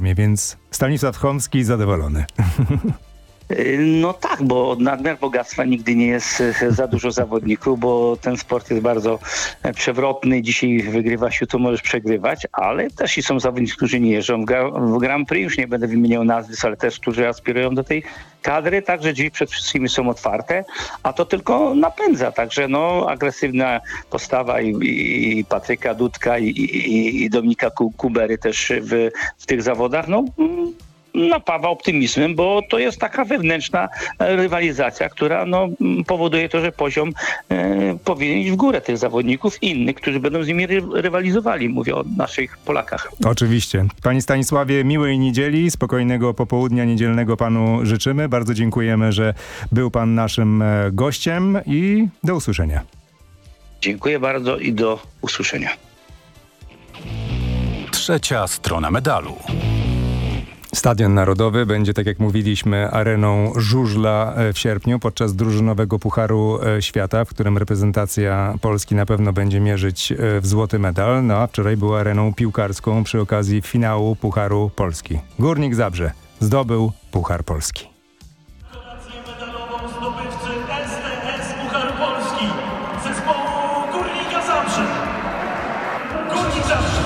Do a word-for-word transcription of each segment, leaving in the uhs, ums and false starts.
formie, więc Stanisław Chomski zadowolony. No tak, bo od nadmiar bogactwa nigdy nie jest za dużo zawodników, bo ten sport jest bardzo przewrotny. Dzisiaj wygrywasz, jutro możesz przegrywać, ale też i są zawodnicy, którzy nie jeżdżą w Grand Prix, już nie będę wymieniał nazwisk, ale też, którzy aspirują do tej kadry, także drzwi przed wszystkimi są otwarte, a to tylko napędza, także no agresywna postawa i, i, i Patryka Dudka i, i, i Dominika Kubery też w, w tych zawodach, no napawa optymizmem, bo to jest taka wewnętrzna rywalizacja, która no, powoduje to, że poziom e, powinien iść w górę tych zawodników innych, którzy będą z nimi ry rywalizowali. Mówię o naszych Polakach. Oczywiście. Panie Stanisławie, miłej niedzieli, spokojnego popołudnia niedzielnego panu życzymy. Bardzo dziękujemy, że był pan naszym gościem i do usłyszenia. Dziękuję bardzo i do usłyszenia. Trzecia strona medalu. Stadion Narodowy będzie, tak jak mówiliśmy, areną żużla w sierpniu podczas drużynowego Pucharu Świata, w którym reprezentacja Polski na pewno będzie mierzyć w złoty medal. No a wczoraj była areną piłkarską przy okazji finału Pucharu Polski. Górnik Zabrze zdobył Puchar Polski. Gratulację medalową zdobywcy S T S Pucharu Polski zespołu Górnika Zabrze. Górnik Zabrze.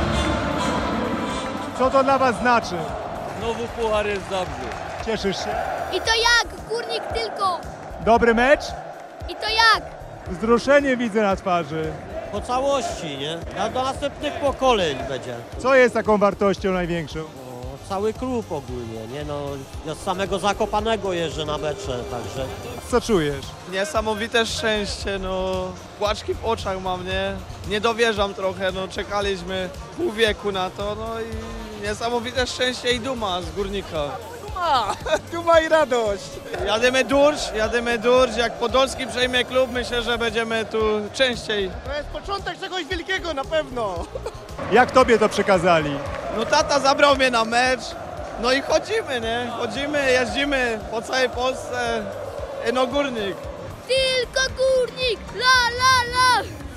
Co to dla was znaczy? Znowu puchar jest dobrze. Cieszysz się? I to jak? Górnik tylko! Dobry mecz? I to jak? Wzruszenie widzę na twarzy. Po całości, nie? Na, do następnych pokoleń będzie. Co jest taką wartością największą? O, cały klub ogólnie, nie? No, ja z samego Zakopanego jeżdżę na mecze, także... Co czujesz? Niesamowite szczęście, no płaczki w oczach mam, nie? Nie dowierzam trochę, no czekaliśmy pół wieku na to, no i niesamowite szczęście i duma z Górnika. Duma, duma i radość. Jadymy durć, jadymy durć, jak Podolski przejmie klub, myślę, że będziemy tu częściej. To jest początek czegoś wielkiego na pewno. Jak tobie to przekazali? No tata zabrał mnie na mecz, no i chodzimy, nie? Chodzimy, jeździmy po całej Polsce, no Górnik. Tylko Górnik! La la la!